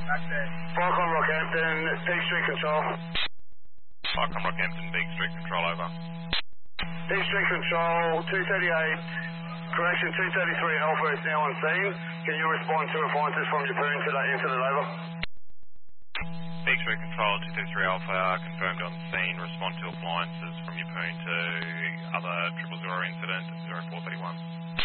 Falcon Rockhampton, Peak Street Control. Falcon Rockhampton, Big Street Control, over. Peak Street Control, 238, correction, 233 Alpha is now on scene. Can you respond to appliances from your poon to that incident, over? Big Street Control, 233 Alpha, confirmed on scene. Respond to appliances from your poon to other 000 incident, 0431.